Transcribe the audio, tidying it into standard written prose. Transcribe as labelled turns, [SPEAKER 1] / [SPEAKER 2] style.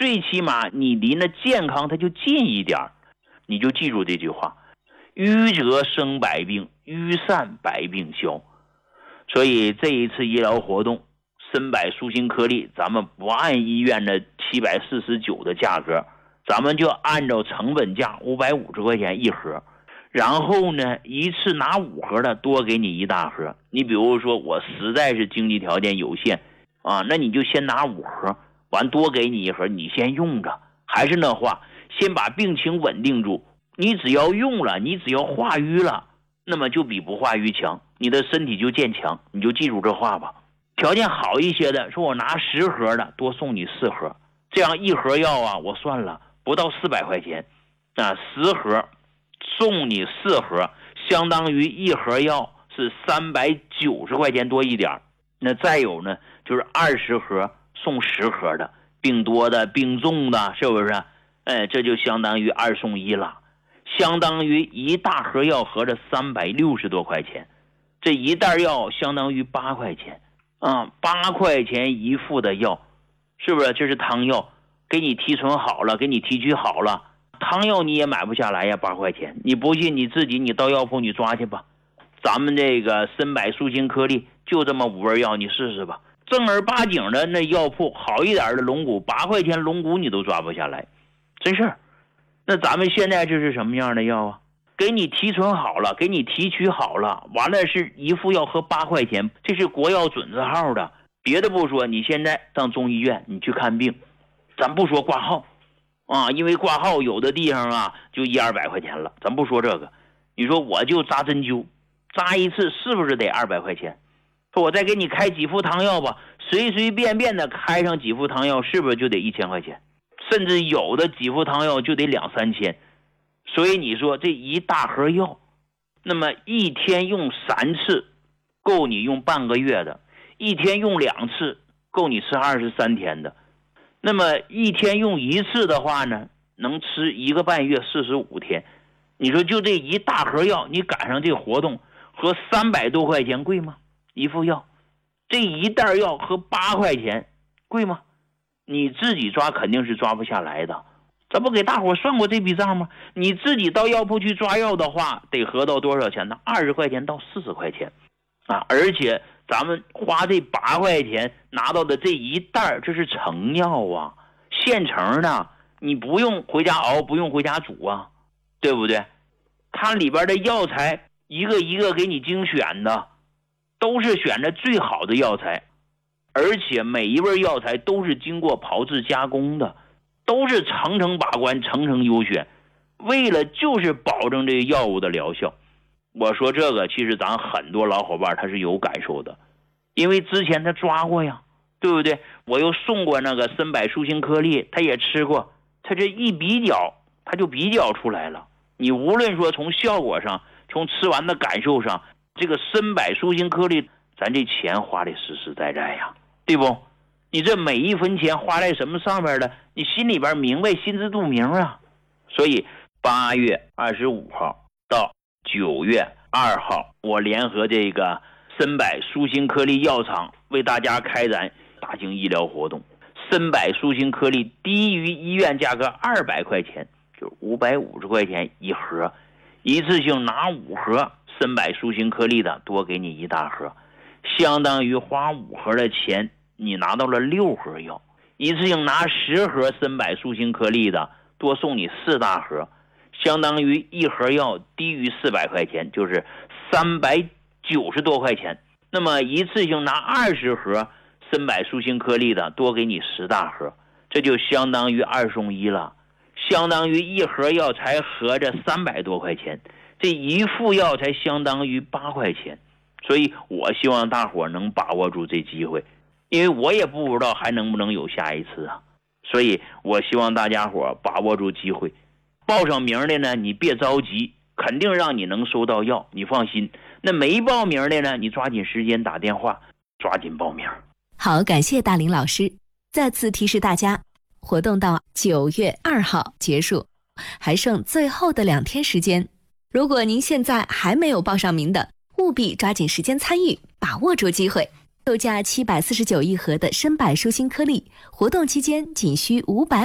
[SPEAKER 1] 最起码你离那健康它就近一点。你就记住这句话，瘀则生百病，瘀散百病消。所以这一次医疗活动参柏舒心颗粒，咱们不按医院的749的价格，咱们就按照成本价550块钱一盒。然后呢，一次拿5盒的，多给你1大盒。你比如说我实在是经济条件有限啊，那你就先拿5盒，完多给你1盒，你先用着。还是那话，先把病情稳定住。你只要用了，你只要化瘀了，那么就比不化瘀强，你的身体就健强。你就记住这话吧。条件好一些的，说我拿10盒的，多送你4盒，这样1盒药啊，我算了不到400块钱啊，10盒送你4盒，相当于1盒药是390块钱多一点。那再有呢，就是20盒送10盒的，病多的病重的，是不是？这就相当于2送1了，相当于1大盒药合着360多块钱，这1袋药相当于8块钱啊，8块钱1副的药，是不是？这是汤药，给你提纯好了，给你提取好了。汤药你也买不下来呀，8块钱。你不信你自己你到药铺你抓去吧。咱们这个参柏舒心颗粒就这么5味药，你试试吧。正儿八经的那药铺好一点的龙骨，8块钱龙骨你都抓不下来，真是。那咱们现在这是什么样的药啊？给你提纯好了，给你提取好了，完了是1副药合8块钱，这是国药准字号的。别的不说，你现在上中医院你去看病，咱不说挂号啊，因为挂号有的地方啊就100-200块钱了，咱不说这个。你说我就扎针灸，扎一次是不是得200块钱？说我再给你开几副汤药吧，随随便便的开上几副汤药，是不是就得1000块钱？甚至有的几副汤药就得2-3千。所以你说这1大盒药，那么1天用3次够你用半个月的，1天用2次够你吃23天的。那么1天用1次的话呢，能吃1个半月45天。你说就这1大盒药，你赶上这个活动和300多块钱贵吗？1副药，这1袋药和8块钱贵吗？你自己抓肯定是抓不下来的。咱不给大伙算过这笔账吗？你自己到药铺去抓药的话，得合到多少钱呢？20块钱到40块钱啊！而且咱们花这8块钱拿到的这1袋，这是成药啊，现成的，你不用回家熬，不用回家煮啊，对不对？它里边的药材一个一个给你精选的，都是选的最好的药材，而且每一味药材都是经过炮制加工的，都是层层把关，层层优选，为了就是保证这个药物的疗效。我说这个其实咱很多老伙伴他是有感受的，因为之前他抓过呀，对不对？我又送过那个参柏舒心颗粒，他也吃过，他这一比较他就比较出来了。你无论说从效果上，从吃完的感受上，这个参柏舒心颗粒咱这钱花的实实在在呀，对不？你这每一分钱花在什么上面的，你心里边明白，心知肚明啊。所以8月25号到9月2号，我联合这个参柏舒心颗粒药厂为大家开展大型医疗活动。参柏舒心颗粒低于医院价格200块钱，就是550块钱一盒，一次性拿5盒参柏舒心颗粒的，多给你1大盒，相当于花5盒的钱你拿到了6盒药。一次性拿10盒参柏舒心颗粒的，多送你4大盒，相当于1盒药低于400块钱，就是390多块钱。那么一次性拿20盒参柏舒心颗粒的，多给你10大盒，这就相当于2送1了，相当于1盒药才合着300多块钱，这1副药才相当于8块钱。所以我希望大伙能把握住这机会，因为我也不知道还能不能有下一次啊。所以我希望大家伙把握住机会，报上名的呢，你别着急，肯定让你能收到药，你放心。那没报名的呢，你抓紧时间打电话，抓紧报名。
[SPEAKER 2] 好，感谢大林老师。再次提示大家，活动到9月2号结束，还剩最后的2天时间。如果您现在还没有报上名的，务必抓紧时间参与，把握住机会。售价749一盒的参柏舒心颗粒，活动期间仅需550